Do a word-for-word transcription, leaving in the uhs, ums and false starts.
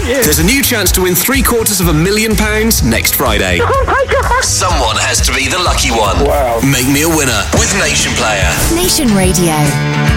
you. There's a new chance to win three quarters of a million pounds next Friday. Oh my God. Someone has to be the lucky one. Wow. Make me a winner with Nation Player. Nation Radio.